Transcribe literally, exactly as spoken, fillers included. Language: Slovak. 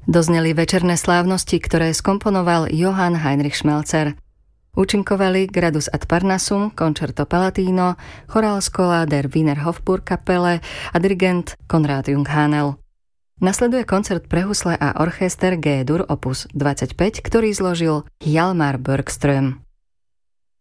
Dozneli večerné slávnosti, ktoré skomponoval Johann Heinrich Schmelzer. Účinkovali Gradus ad Parnassum, Concerto Palatino, Chorálskola der Wiener Hofburgkapelle a dirigent Konrad Jung-Hanel. Nasleduje koncert pre husle a orchester G-dur opus dvadsaťpäť, ktorý zložil Hjalmar Bergström.